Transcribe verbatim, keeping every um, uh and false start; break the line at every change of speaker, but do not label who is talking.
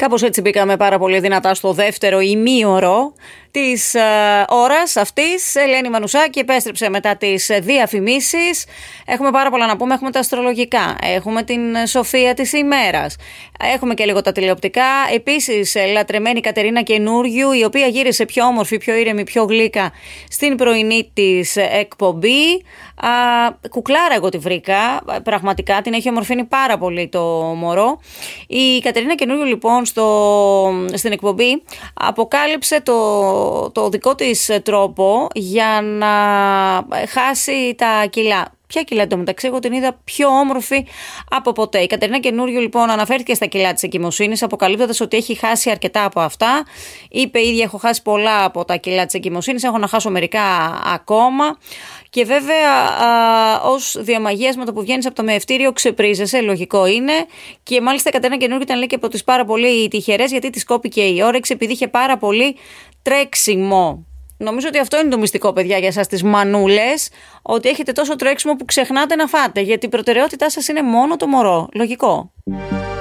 Κάπως έτσι μπήκαμε πάρα πολύ δυνατά στο δεύτερο ημίωρο της ε, ώρας αυτής. Ελένη Μανουσάκη επέστρεψε μετά τις διαφημίσεις. Έχουμε πάρα πολλά να πούμε. Έχουμε τα αστρολογικά, έχουμε την σοφία της ημέρας, έχουμε και λίγο τα τηλεοπτικά. Επίσης λατρεμένη Κατερίνα Καινούριου, η οποία γύρισε πιο όμορφη, πιο ήρεμη, πιο γλύκα στην πρωινή της εκπομπή. Α, κουκλάρα εγώ τη βρήκα, πραγματικά την έχει ομορφύνει πάρα πολύ το μωρό. Η Κατερίνα Καινούριου λοιπόν στο, στην εκπομπή αποκάλυψε το, το δικό της τρόπο για να χάσει τα κιλά. Ποια κιλά εντωμεταξύ, εγώ την είδα πιο όμορφη από ποτέ. Η Κατερίνα Καινούριου λοιπόν αναφέρθηκε στα κιλά της εγκυμοσύνης, αποκαλύπτοντας ότι έχει χάσει αρκετά από αυτά. Είπε η ίδια: έχω χάσει πολλά από τα κιλά της εγκυμοσύνης, έχω να χάσω μερικά ακόμα. Και βέβαια, α, ως διαμαγείας με το που βγαίνεις από το μεευτήριο ξεπρίζεσαι, λογικό είναι. Και μάλιστα η Κατερίνα Καινούριου ήταν λέει και από τις πάρα πολύ τυχερές, γιατί της κόπηκε η όρεξη επειδή είχε πάρα πολύ τρέξιμο. Νομίζω ότι αυτό είναι το μυστικό, παιδιά, για εσάς τις μανούλες, ότι έχετε τόσο τρέξιμο που ξεχνάτε να φάτε, γιατί η προτεραιότητά σας είναι μόνο το μωρό. Λογικό.